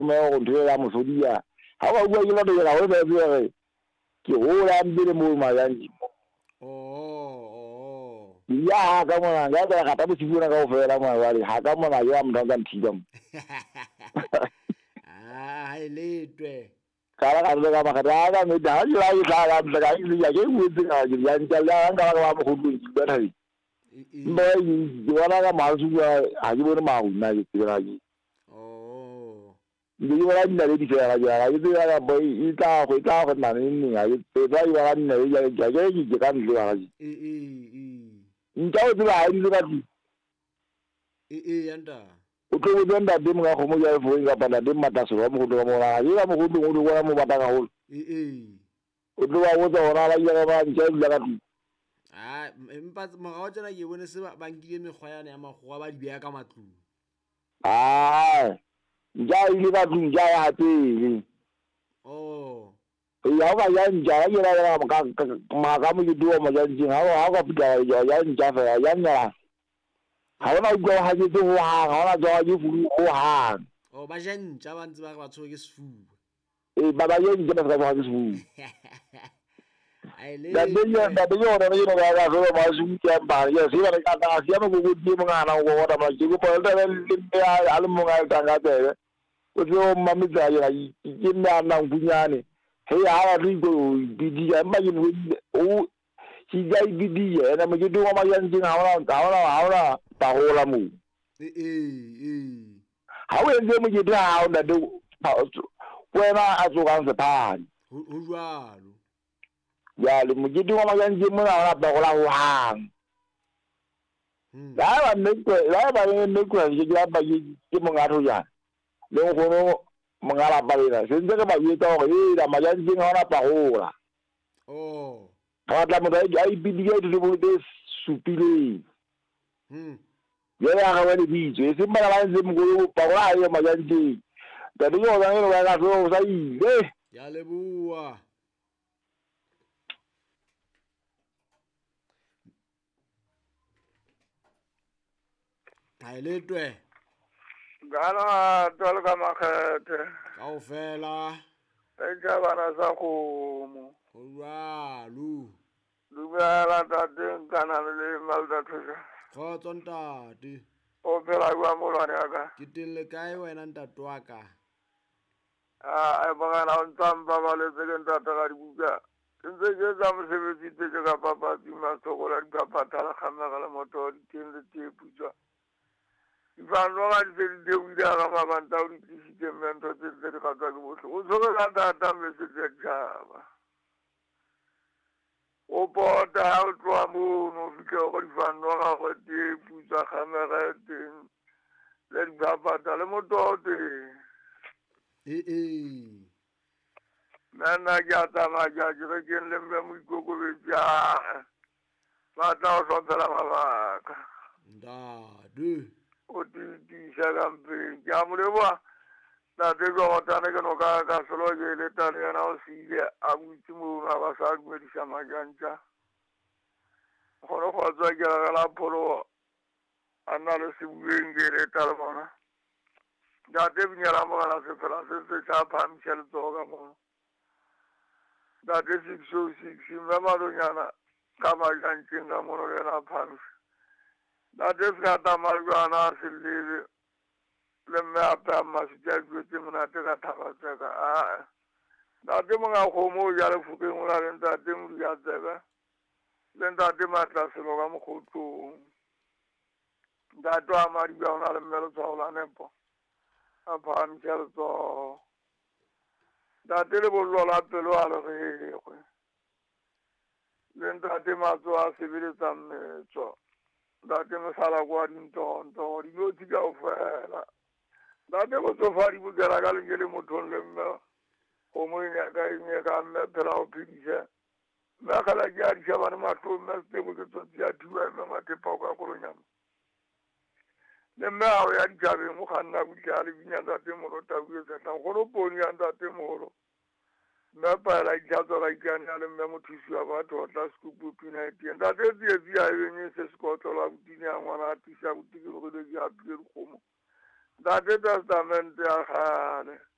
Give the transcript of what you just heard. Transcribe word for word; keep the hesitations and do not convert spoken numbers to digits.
me go nthoela mosodia ha ba bua ke batho la go be be ke go la mbele mo mayanji oh oh ya ka mona ga ga ga ta bosibura ka go fela mo wale ha ka mona ya mntanga nthika mo ah hai letwe kala ka re ka ba ga ga me da ya ya ga ga ga ga ya ke mo tsinga ga ya ntla ya ga ga ba go go ba thai mba yi wala ga ma su ya ha ke bona ma una ke tsira ji oh ndi wala nna le di fela ya ga ke ya ba i ta go ta go na ni ni ga ke ba yi wala nna ya ga ga ke ke ka ndi wala ji eh eh eh nka o tsira ha ndi ka di eh eh yanda o tlo go nda de mo ga go mo ya fo ga bana de mata so mo go mo la ya mo go go go wala mo bata ga ho eh eh o tlo wa go tsona la ya ba ntse la ka di ah empa mogao tsena ke bone se ba bankile mekgwayana ya magoga ba di beya ka matlong ah ja ile ka di ja ya teng oh ya ga ya nja ya ya ma ka ma ka mo di o ma ja ji ha ha ka pika ya ya nja fa ya nya ha ona go ha ji go ha ha ona jo ji fu go ha oh ba jantja ba ntse ba ba tshwe ke sefuba e ba ba ye nja ba ga ji fu ai le da de ya da de yo na yo ga ga so ma su ki an ba ya si ba ka ta si ma go go di mo ga na go da ma ji go pa da le ya al mo ga ta ga de o jo ma mi za ya yi ki na na bunyane he ya ri go bidi ya ma yin o si ga bidi ya na ma ji do ma yan jin ha na ha na ha na ta ho la mu eh eh eh ha we nje mo ji da ha na do ko na a zo ga se pa ho jwalo ya le mo ji do ma yan jin mo na na ta ho la ho hang hmm la ba ne ko la ba ne ko ji ga ba ji ki mo ga ro ya le go no mo ga la ba le na se nje ka ba yi to ga yi da ma yan jin ha na ta ho la oh ha tla mo da ai bidi ga di bo de supile hmm ya ya ga wani bi je se mara ba nze mo go pa wa ya ma yan jin da di yo ga ni ga ga so sa yi eh ya leboa ai letwe Gana tol ka makete. kaofela E jabana sa kgomo. ho jwalo Dumela tate kana le malda thusa. khotso ntate O phela bua molwane ya ka. ke telle kae wena ntate wa ka Ah e bangana o ntsamba ba le tseke ntate ga dibuka. Ntse ke tsa mosebetsi tse ka papa di matsogola di papatala khamega le moto di teng le tepu tswa. Ivanwa ga di tse di uida ga mabanta o di tlisitse mento tse tse di gatwa ke botlhe. O tsoge ka tata mese tse jaba. O pota ha o tloa mono o fitlhe go difanwa ga go tepu tswa khamega e teng le di papata le moto o teng. eh eh Nana ke a tsamaya ke a ke ge ke lemme moikokobetsi a ba tla o hlophela mabaka ntate o titiša ka mpeng ke a mo leboa tate ke gotane ke no ka ka selo ke le tane yena o se ile a butse mono a ba sa dumediša majantša kgone go tswa ke gagela pholo a nna le sebueng ke le ta le bona tate binyela mogala se fela se se tla phamiša letsogo ka mono tate six oh six mme madonyana ka majantšeng ka mono le ena phamiša tate se ka tamalwana a se lele le mme ape a masitša diwetse monate ka thaba tseka ae tate monga kgomo o ja lefokeng o na le ntate modi ya tsebe le ntate matla selo ka mokgotlong ntate wa madibja o na le mme letshwao la nepo a phamiša letsogo ntate le bollo la pelo a le gegwe le ntate matso a sebeletsang metso ntate mesala kwa dintonto dinotshi ka o fela ntate botsofadi bokela ka lenke le mothong le mme kgomo e nyaka e nye ka mme phela go phediša mme kgela ke a diša bane matlho mme setemo ke tsotsi ya thiba mme mathepa o ka kolonyama le mme ao ya ditšhabeng o kganna butle a le binya ntate mogolo tabuye setlang kgone poni ya ntate mogolo mme paela ditlhatswa ka ikane a le mme mothusi wa batho o tla sekupu pinaeteng ntate tsietsi ya ebenye se sekotlolo a botini ya ngwana a thusa botikelogile ke apile dikgomo ntate testamente ya gale